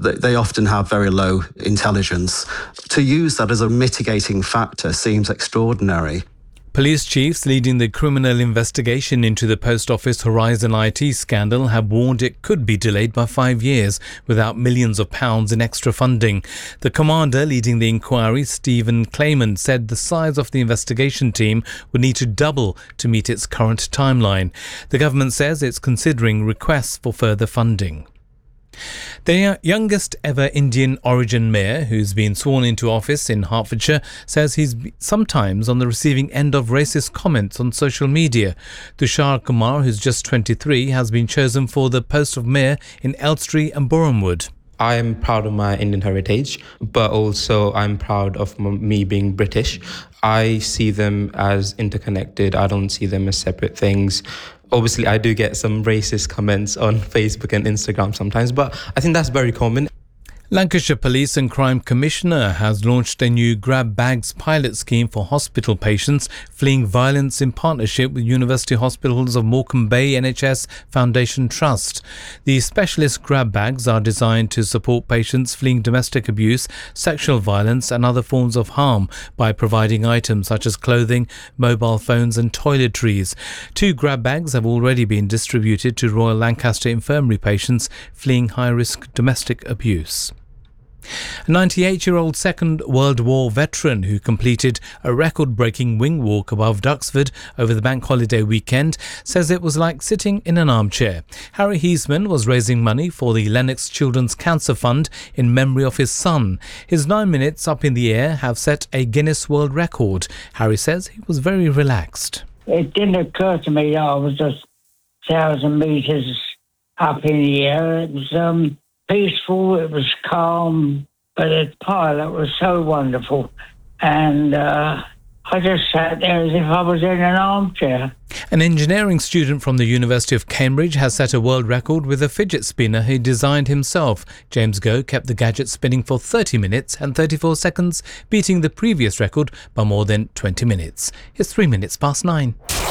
they often have very low intelligence. To use that as a mitigating factor seems extraordinary. Police chiefs leading the criminal investigation into the Post Office Horizon IT scandal have warned it could be delayed by 5 years without millions of pounds in extra funding. The commander leading the inquiry, Stephen Clayman, said the size of the investigation team would need to double to meet its current timeline. The government says it's considering requests for further funding. The youngest ever Indian origin mayor, who's been sworn into office in Hertfordshire, says he's sometimes on the receiving end of racist comments on social media. Tushar Kumar, who's just 23, has been chosen for the post of mayor in Elstree and Borehamwood. I am proud of my Indian heritage, but also I'm proud of me being British. I see them as interconnected. I don't see them as separate things. Obviously, I do get some racist comments on Facebook and Instagram sometimes, but I think that's very common. Lancashire Police and Crime Commissioner has launched a new Grab Bags pilot scheme for hospital patients fleeing violence in partnership with University Hospitals of Morecambe Bay NHS Foundation Trust. The specialist Grab Bags are designed to support patients fleeing domestic abuse, sexual violence and other forms of harm by providing items such as clothing, mobile phones and toiletries. 2 Grab Bags have already been distributed to Royal Lancaster Infirmary patients fleeing high-risk domestic abuse. A 98-year-old Second World War veteran who completed a record-breaking wing walk above Duxford over the bank holiday weekend says it was like sitting in an armchair. Harry Heisman was raising money for the Lennox Children's Cancer Fund in memory of his son. His 9 minutes up in the air have set a Guinness World Record. Harry says he was very relaxed. It didn't occur to me that I was just 1,000 metres up in the air. It was peaceful, it was calm, but the pilot was so wonderful. And I just sat there as if I was in an armchair. An engineering student from the University of Cambridge has set a world record with a fidget spinner he designed himself. James Goh kept the gadget spinning for 30 minutes and 34 seconds, beating the previous record by more than 20 minutes. It's 9 minutes.